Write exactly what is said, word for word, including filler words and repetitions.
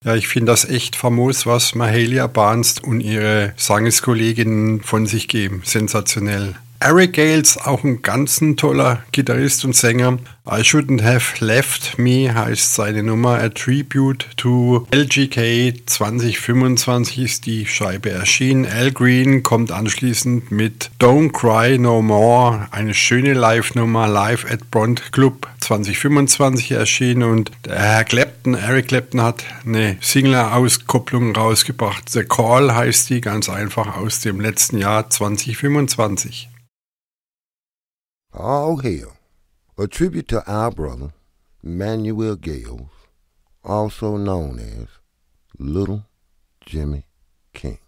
Ja, ich finde das echt famos, was Mahalia Barnes und ihre Sangeskolleginnen von sich geben. Sensationell. Eric Gales, auch ein ganz ein toller Gitarrist und Sänger. I Shouldn't Have Left Me heißt seine Nummer. A Tribute to L G K. zwanzig fünfundzwanzig ist die Scheibe erschienen. Al Green kommt anschließend mit Don't Cry No More. Eine schöne Live-Nummer, live at Bront Club zwanzig fünfundzwanzig erschienen. Und der Herr Clapton, Eric Clapton, hat eine Single-Auskopplung rausgebracht. The Call heißt die, ganz einfach aus dem letzten Jahr zwanzig fünfundzwanzig. All Hail, a tribute to our brother, Manuel Gales, also known as Little Jimmy King.